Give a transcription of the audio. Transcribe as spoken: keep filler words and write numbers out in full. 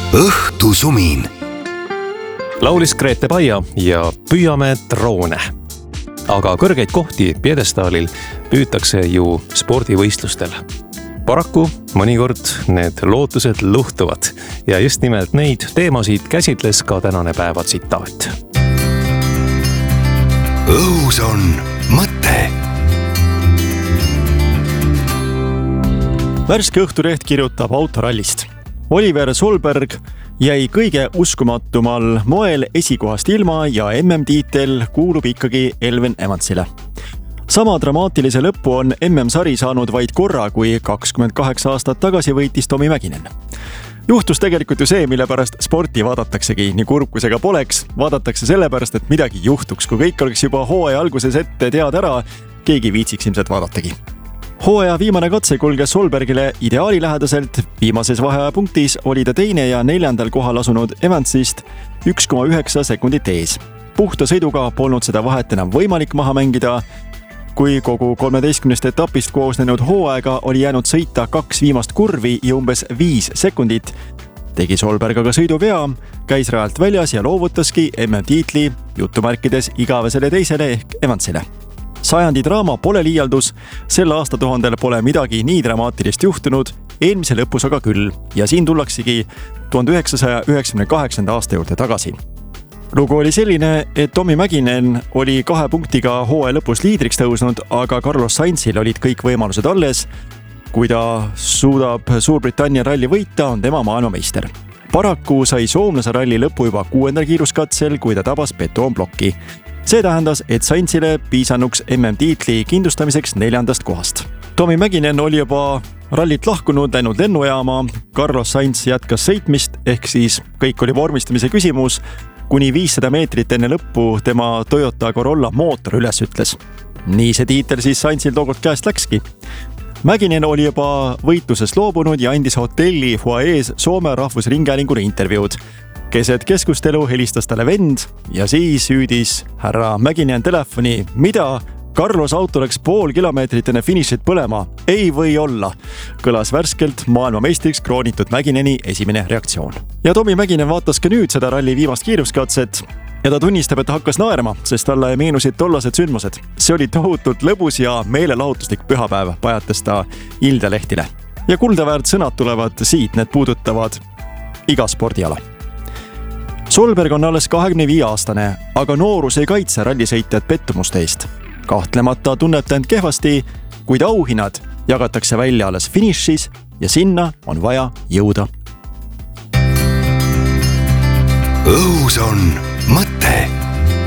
õhtusumin. Laulis Grete Paia ja püüame droone. Aga kõrgeid kohti pjedestaalil püütakse ju spordivõistlustel. Paraku mõnikord need lootused luhtuvad ja just nimelt neid teemasid käsitles ka tänane päeva tsitaat. Õhus on mõte. Värske Õhtuleht kirjutab autorallist. Oliver Solberg jäi kõige uskumatumal moel esikohast ilma ja M M-tiitel kuulub ikkagi Elven Evansile. Sama dramaatilise lõppu on M M-sari saanud vaid korra, kui kakskümmend kaheksa aastat tagasi võitis Tomi Mäkinen. Juhtus tegelikult ju see, mille pärast sporti vaadataksegi, nii kurb kui see ka poleks, vaadatakse sellepärast, et midagi juhtuks. Kui kõik oleks juba hooaja alguses ette teada ära, keegi viitsiks ilmselt vaadatagi. Hooaja viimane katse kulges Solbergile ideaali lähedaselt. Viimases vaheaja punktis oli ta teine ja neljandal kohal asunud Evansist üks koma üheksa sekundit ees. Puhta sõiduga polnud seda vahet enam võimalik maha mängida. Kui kogu kolmeteistkümnest etapist koosnenud hooaega oli jäänud sõita kaks viimast kurvi ja umbes viis sekundit, tegi Solberg aga sõiduvea, käis rajalt väljas ja loovutaski M M-tiitli jutumärkides igavesele teisele ehk Evansile. Sajandi draama pole liialdus, sel aastatuhandel pole midagi nii dramaatilist juhtunud, eelmise lõpus aga küll ja siin tullaksegi tuhande üheksasaja üheksakümne kaheksanda aasta juurde tagasi. Lugu oli selline, et Tomi Mäkinen oli kahe punktiga hooaja lõpus liidriks tõusnud, aga Carlos Sainzil olid kõik võimalused alles. Kui ta suudab Suurbritannia ralli võita, on tema maailmameister. Paraku sai soomlase ralli lõpu juba kuuendal kiiruskatsel, kui ta tabas betoonblokki. See tähendas, et Sainzile piisanuks M M-tiitli kindlustamiseks neljandast kohast. Tomi Mäkinen oli juba rallit lahkunud, läinud lennujaama. Carlos Sainz jätkas sõitmist, ehk siis kõik oli vormistamise küsimus, kuni viissada meetrit enne lõppu tema Toyota Corolla mootor üles ütles. Nii see tiitel siis Sainzil tookord käest läkski. Mäkinen oli juba võitlusest loobunud ja andis hotelli foajees Soome rahvusringhäälingule intervjuud. Keset keskustelu helistas talle vend ja siis hüüdis härra Mäkinen telefoni, mida Carlos auto läks pool kilomeetrit enne finišit põlema. Ei või olla, kõlas värskelt maailmameistriks kroonitud Mäkineni esimene reaktsioon. Ja Tomi Mäkinen vaatas ka nüüd seda ralli viimast kiiruskatset ja ta tunnistab, et hakkas naerma, sest talle meenusid tollased sündmused. See oli tohutult lõbus ja meelelahutuslik pühapäev, pajatas ta Ilde Lehtile. Ja kuldaväärt sõnad tulevad siit, need puudutavad iga spordiala. Solberg on alles kahekümne viie aastane, aga noorus ei kaitse rallisõitjad pettumuste eest. Kahtlemata tunneb ta end kehvasti, kuid auhinnad jagatakse välja alles finišis ja sinna on vaja jõuda. Õhus on mõte.